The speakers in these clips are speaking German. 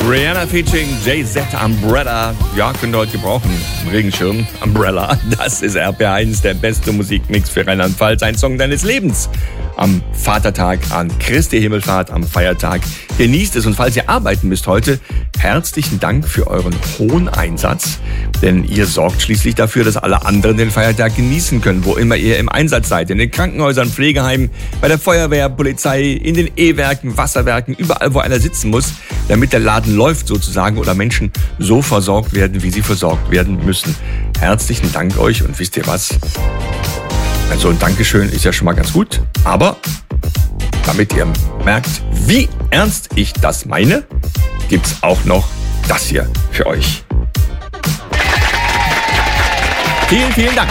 Rihanna featuring Jay-Z, Umbrella. Ja, könnt ihr heute gebrauchen. Regenschirm, Umbrella. Das ist RPR1, der beste Musikmix für Rheinland-Pfalz. Ein Song deines Lebens. Am Vatertag, an Christi Himmelfahrt, am Feiertag. Genießt es und falls ihr arbeiten müsst heute, herzlichen Dank für euren hohen Einsatz. Denn ihr sorgt schließlich dafür, dass alle anderen den Feiertag genießen können, wo immer ihr im Einsatz seid. In den Krankenhäusern, Pflegeheimen, bei der Feuerwehr, Polizei, in den E-Werken, Wasserwerken, überall, wo einer sitzen muss, damit der Laden läuft sozusagen oder Menschen so versorgt werden, wie sie versorgt werden müssen. Herzlichen Dank euch und wisst ihr was? Also ein Dankeschön ist ja schon mal ganz gut, aber damit ihr merkt, wie ernst ich das meine, gibt's auch noch das hier für euch. Vielen, vielen Dank.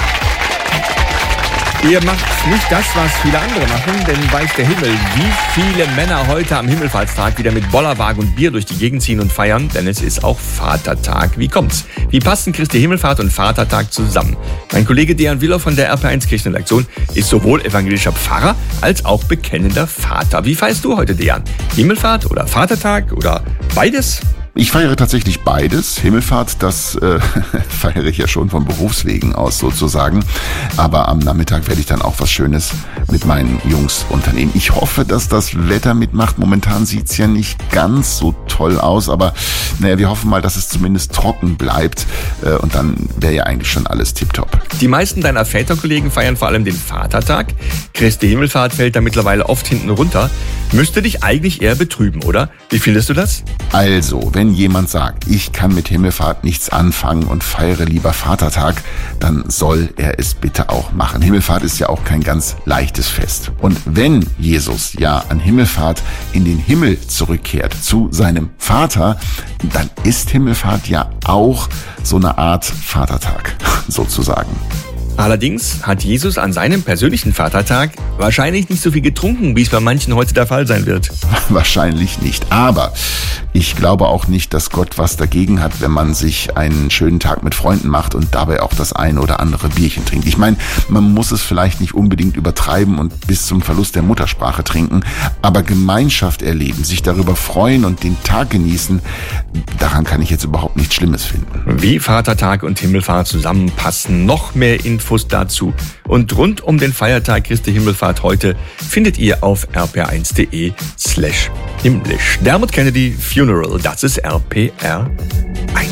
Ihr macht nicht das, was viele andere machen, denn weiß der Himmel, wie viele Männer heute am Himmelfahrtstag wieder mit Bollerwagen und Bier durch die Gegend ziehen und feiern, denn es ist auch Vatertag. Wie kommt's? Wie passen Christi Himmelfahrt und Vatertag zusammen? Mein Kollege Dejan Willer von der RPR1 Kirchenredaktion ist sowohl evangelischer Pfarrer als auch bekennender Vater. Wie feierst du heute, Dejan? Himmelfahrt oder Vatertag oder beides? Ich feiere tatsächlich beides. Himmelfahrt, das feiere ich ja schon von Berufswegen aus sozusagen. Aber am Nachmittag werde ich dann auch was Schönes mit meinen Jungs unternehmen. Ich hoffe, dass das Wetter mitmacht. Momentan sieht's ja nicht ganz so toll aus, aber naja, wir hoffen mal, dass es zumindest trocken bleibt. Und dann wäre ja eigentlich schon alles tipptopp. Die meisten deiner Väterkollegen feiern vor allem den Vatertag. Christi Himmelfahrt fällt da mittlerweile oft hinten runter. Müsste dich eigentlich eher betrüben, oder? Wie findest du das? Also, wenn jemand sagt, ich kann mit Himmelfahrt nichts anfangen und feiere lieber Vatertag, dann soll er es bitte auch machen. Himmelfahrt ist ja auch kein ganz leichtes Fest. Und wenn Jesus ja an Himmelfahrt in den Himmel zurückkehrt, zu seinem Vater, dann ist Himmelfahrt ja auch so eine Art Vatertag, sozusagen. Allerdings hat Jesus an seinem persönlichen Vatertag wahrscheinlich nicht so viel getrunken, wie es bei manchen heute der Fall sein wird. Wahrscheinlich nicht. Aber ich glaube auch nicht, dass Gott was dagegen hat, wenn man sich einen schönen Tag mit Freunden macht und dabei auch das ein oder andere Bierchen trinkt. Ich meine, man muss es vielleicht nicht unbedingt übertreiben und bis zum Verlust der Muttersprache trinken, aber Gemeinschaft erleben, sich darüber freuen und den Tag genießen, daran kann ich jetzt überhaupt nichts Schlimmes finden. Wie Vatertag und Himmelfahrt zusammenpassen, noch mehr Infos dazu und rund um den Feiertag Christi Himmelfahrt heute findet ihr auf rpr1.de/himmlisch. Dermot Kennedy Funeral, das ist RPR1.